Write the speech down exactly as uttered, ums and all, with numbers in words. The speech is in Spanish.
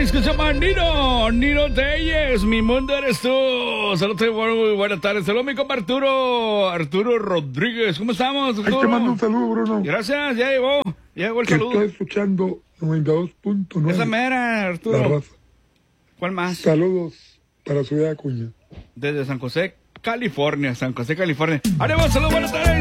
seis que se llama Nino, Nino Telles, mi mundo eres tú. Saludos, muy buenas tardes. Saludos, mi compa Arturo, Arturo Rodríguez. ¿Cómo estamos, Arturo? Ahí te mando un saludo, Bruno. Gracias, ya llegó, ya llegó el que saludo. Estoy escuchando noventa y dos punto nueve. Esa mera, Arturo. La raza. ¿Cuál más? Saludos para Ciudad Acuña. Desde San José, California, San José, California. Haremos saludos, buenas tardes.